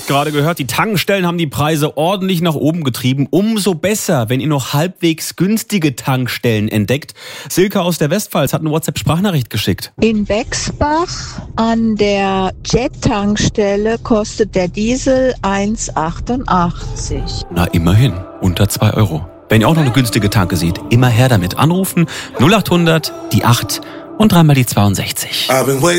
gerade gehört, die Tankstellen haben die Preise ordentlich nach oben getrieben. Umso besser, wenn ihr noch halbwegs günstige Tankstellen entdeckt. Silke aus der Westpfalz hat eine WhatsApp-Sprachnachricht geschickt. In Wexbach an der Jet-Tankstelle kostet der Diesel 1,88. Na, immerhin. Unter 2 Euro. Wenn ihr auch noch eine günstige Tanke seht, immer her damit. Anrufen 0800 die 8 und dreimal die 62.